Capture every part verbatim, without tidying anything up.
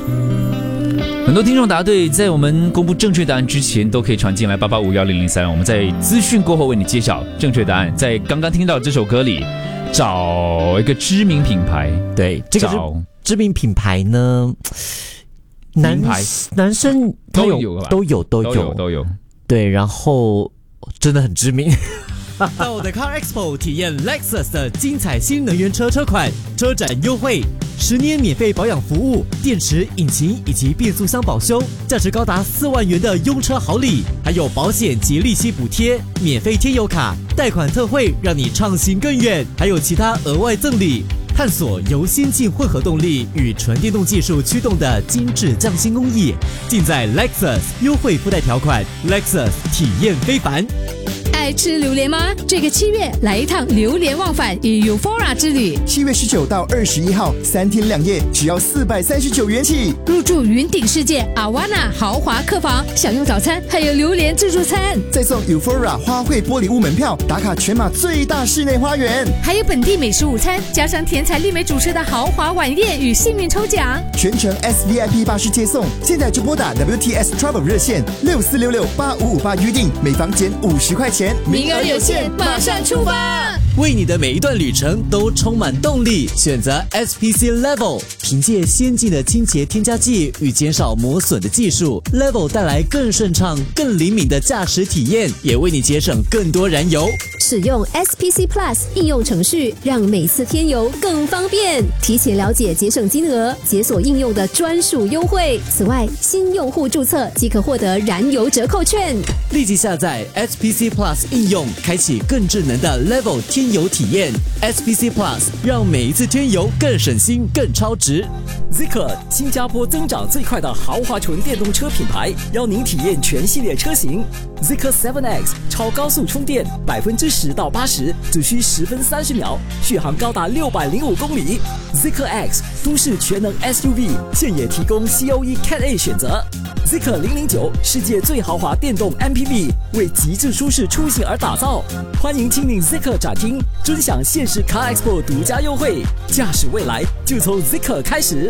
很多听众答对，在我们公布正确答案之前，都可以传进来八八五幺零零三，我们在资讯过后为你揭晓正确答案。在刚刚听到这首歌里，找一个知名品牌， 对，这个知名品牌呢，男男生都有吧， 都有都有都有都有， 对，然后真的很知名。 到 The Car Expo 体验 Lexus 的精彩新能源车车款，车展优惠，十年免费保养服务，电池、引擎以及变速箱保修，价值高达四万元的用车好礼，还有保险及利息补贴，免费添油卡，贷款特惠，让你畅行更远，还有其他额外赠礼。探索由先进混合动力与纯电动技术驱动的精致匠心工艺，尽在 Lexus， 优惠附带条款 Lexus 体验非凡。 爱吃榴莲吗？这个七月来一趟榴莲忘返与 Euphoria 之旅。 七月十九到二十一号，三天两夜，只要四百三十九元起。 入住云顶世界阿瓦纳豪华客房，享用早餐，还有榴莲自助餐， 再送 Euphoria 花卉玻璃屋门票，打卡全马最大室内花园， 还有本地美食午餐，加上甜彩丽美主持的豪华晚宴与幸运抽奖， 全程 S V I P 巴士接送。现在就拨打 W T S Travel 热线六四六六八五五八预定，每房减五十块钱。 名额有限，马上出发！ 为你的每一段旅程都充满动力，选择 S P C Level， 凭借先进的清洁添加剂与减少磨损的技术 ，Level 带来更顺畅、更灵敏的驾驶体验，也为你节省更多燃油。 使用 S P C Plus 应用程序，让每次添油更方便。提前了解节省金额，解锁应用的专属优惠。此外，新用户注册即可获得燃油折扣券。 立即下载 S P C Plus 应用，开启更智能的 Level 添油体验。S P C Plus 让每一次添油更省心、更超值。 Zeekr 新加坡增长最快的豪华纯电动车品牌，邀您体验全系列车型。Zeekr 七 X 超高速充电，百分之十到八十只需十分三十秒，续航高达六百零五公里。Zeekr X 都市全能 S U V， 现也提供 C O E Cat A 选择。Zeekr 零零九世界最豪华电动 M P V， 为极致舒适出行而打造。欢迎亲临 Zeekr 展厅，尊享现时 Car Expo 独家优惠，驾驶未来就从 Zeekr 开始。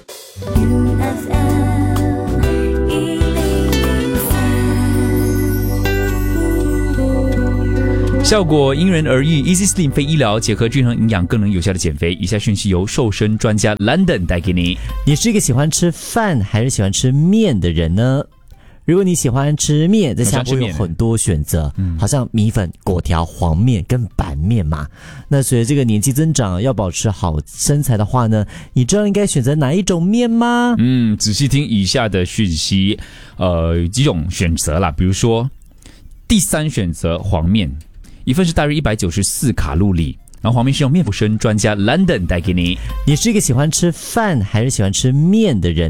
效果因人而异 ，Easy Slim 非医疗结合均衡营养，更能有效的减肥。以下讯息由瘦身专家 London 带给你。 你是一个喜欢吃饭还是喜欢吃面的人呢？如果你喜欢吃面，在下面有很多选择，嗯，好像米粉、粿条、黄面跟板面嘛。那随着这个年纪增长，要保持好身材的话呢，你知道应该选择哪一种面吗？ 嗯，仔细听以下的讯息，呃，几种选择啦，比如说第三选择黄面。一份是大约一百九十四卡路里，然后黄面是用面补生专家 London 带给你。 你是一个喜欢吃饭还是喜欢吃面的人